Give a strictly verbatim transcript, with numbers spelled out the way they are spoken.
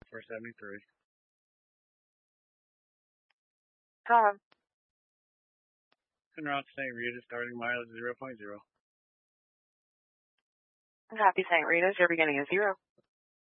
four seventy-three. Tom. En route to Saint Rita, starting mileage zero point zero. Happy Saint Rita's, your beginning is zero.